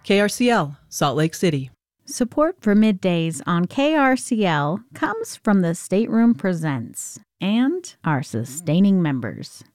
KRCL, Salt Lake City. Support for Middays on KRCL comes from the Stateroom Presents and our sustaining members.